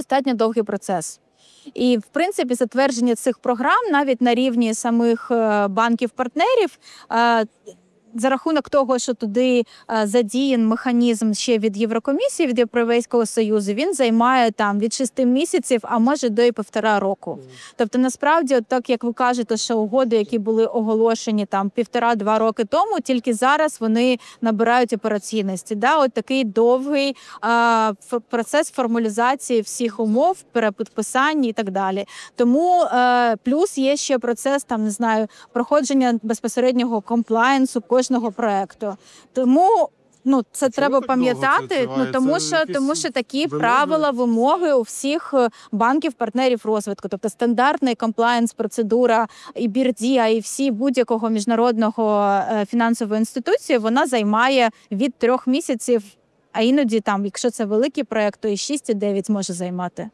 достатньо довгий процес. І, в принципі, затвердження цих програм навіть на рівні самих банків-партнерів за рахунок того, що туди задіян механізм ще від Єврокомісії, від Європейського Союзу, він займає там від 6 місяців, а може до і 1,5 року. Тобто, насправді, от так як ви кажете, що угоди, які були оголошені там 1,5-2 роки тому, тільки зараз вони набирають операційності. Да? От такий довгий процес формалізації всіх умов, перепідписання і так далі. Тому плюс є ще процес, там, не знаю, проходження безпосереднього комплаєнсу кожного проекту. Тому це треба пам'ятати, тому що такі правила, вимоги у всіх банків-партнерів розвитку. Тобто стандартна комплаєнс-процедура і бірдія, і всі будь-якого міжнародного фінансової інституції, вона займає від 3 місяців, а іноді, там, якщо це великий проєкт, то і 6, і 9 може займати.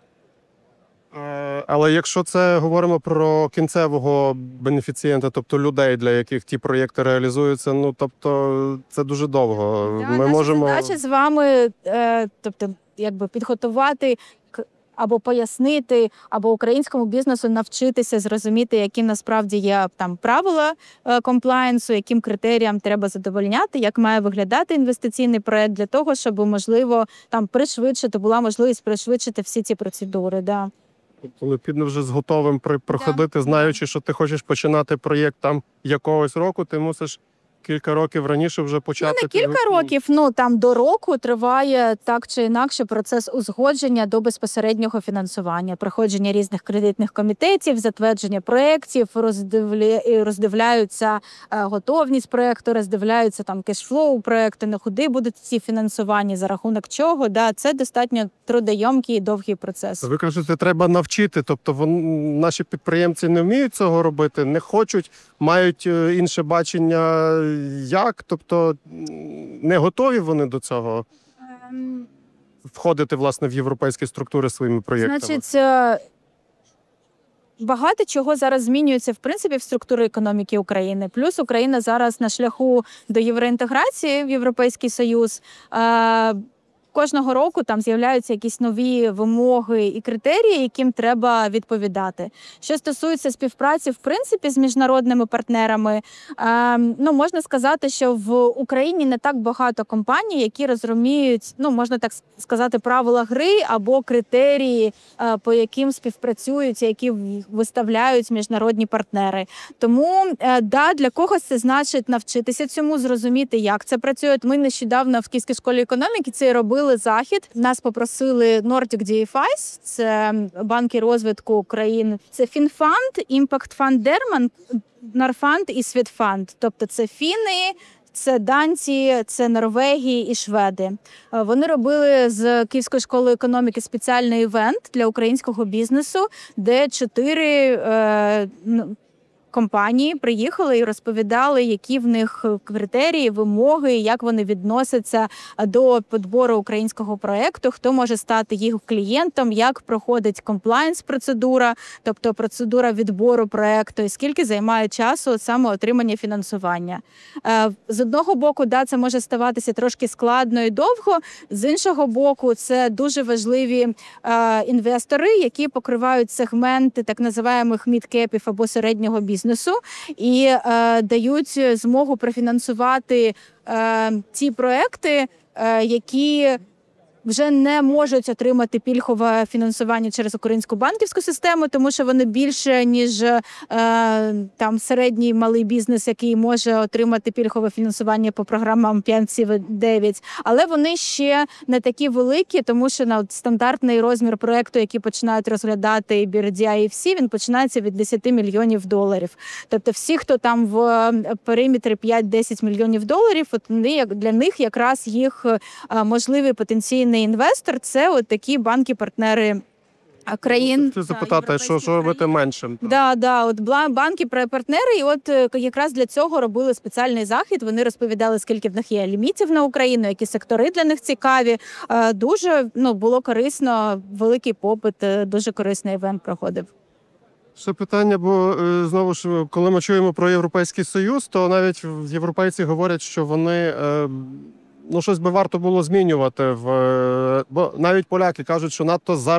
Але якщо це говоримо про кінцевого бенефіцієнта, тобто людей, для яких ті проєкти реалізуються, тобто це дуже довго. Ми можемо... задача з вами підготувати або пояснити, або українському бізнесу навчитися зрозуміти, які насправді є там правила комплаєнсу, яким критеріям треба задовольняти, як має виглядати інвестиційний проект для того, щоб, можливо, там була можливість пришвидшити всі ці процедури. Да. Тобто необхідно вже з готовим проходити, знаючи, що ти хочеш починати проєкт там якогось року, ти мусиш кілька років раніше вже почати. Не кілька років, там до року триває так чи інакше процес узгодження до безпосереднього фінансування, проходження різних кредитних комітетів, затвердження проєктів, роздивляються готовність проєкту, роздивляються там кешфлоу проєкту, на куди будуть ці фінансування, за рахунок чого. Да, це достатньо трудоємкий і довгий процес. Ви кажете, треба навчити, тобто наші підприємці не вміють цього робити, не хочуть, мають інше бачення, як? Тобто не готові вони до цього входити, власне, в європейські структури своїми проєктами? Значить, багато чого зараз змінюється, в принципі, в структурі економіки України. Плюс Україна зараз на шляху до євроінтеграції в Європейський Союз. Кожного року там з'являються якісь нові вимоги і критерії, яким треба відповідати. Що стосується співпраці, в принципі, з міжнародними партнерами, можна сказати, що в Україні не так багато компаній, які розуміють, можна так сказати, правила гри або критерії, по яким співпрацюють, які виставляють міжнародні партнери. Тому, для когось це значить навчитися цьому, зрозуміти, як це працює. Ми нещодавно в Київській школі економіки це робили захід. Нас попросили Nordic DFIs, це банки розвитку країн. Це Фінфанд, Імпакт Фанд Дерман, Норфанд і Світфанд. Тобто це фіни, це данці, це Норвегії і шведи. Вони робили з Київської школи економіки спеціальний івент для українського бізнесу, де 4 компанії приїхали і розповідали, які в них критерії, вимоги, як вони відносяться до підбору українського проєкту, хто може стати їх клієнтом, як проходить комплаєнс-процедура, тобто процедура відбору проєкту, і скільки займає часу саме отримання фінансування. З одного боку, це може ставатися трошки складно і довго, з іншого боку, це дуже важливі інвестори, які покривають сегменти так називаємих мідкепів або середнього бізнесу і дають змогу профінансувати ті проекти, які вже не можуть отримати пільгове фінансування через українську банківську систему, тому що вони більше, ніж середній малий бізнес, який може отримати пільгове фінансування по програмам 5-9. Але вони ще не такі великі, тому що стандартний розмір проєкту, який починають розглядати BRDI і всі, він починається від $10 мільйонів. Тобто всі, хто там в периметрі 5-10 мільйонів доларів, для них якраз їх можливий потенційний інвестор – це от такі банки-партнери країн. Ти запитати, що робити меншим. От банки-партнери, і от якраз для цього робили спеціальний захід. Вони розповідали, скільки в них є лімітів на Україну, які сектори для них цікаві. Дуже було корисно, великий попит, дуже корисний івент проходив. Ще питання, бо знову ж, коли ми чуємо про Європейський Союз, то навіть європейці говорять, що вони щось би варто було змінювати. Бо навіть поляки кажуть, що надто